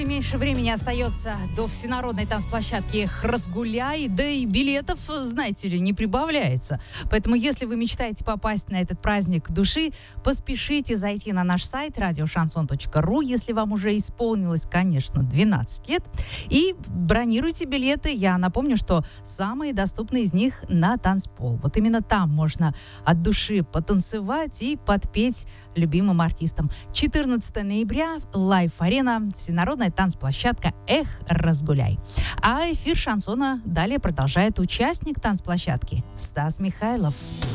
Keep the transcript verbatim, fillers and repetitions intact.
и меньше времени остается до всенародной танцплощадки «Разгуляй», да и билетов, знаете ли, не прибавляется. Поэтому, если вы мечтаете попасть на этот праздник души, поспешите зайти на наш сайт радио шансон точка ру, если вам уже исполнилось, конечно, двенадцать лет, и бронируйте билеты. Я напомню, что самые доступные из них на танцпол. Вот именно там можно от души потанцевать и подпеть любимым артистам. четырнадцатого ноября, Лайф-арена, всенародная танцплощадка «Эх, разгуляй». А эфир шансона далее продолжает участник танцплощадки Стас Михайлов.